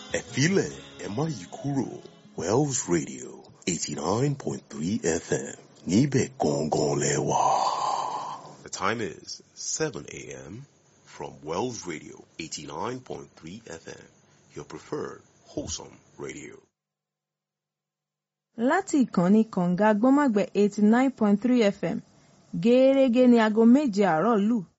Ẹ filẹ̀, ẹ má yí kúrò. Wells Radio 89.3 FM. Níbẹ̀ gangan lẹ wà. The time is 7 a.m. from Wells Radio 89.3 FM. Your preferred wholesome radio. Láti ìkànnì kànga gbọ́mágbẹ̀ 89.3 FM, gẹ́ẹ́rẹ́gẹ́ ní aago 7 àárọ̀ lù.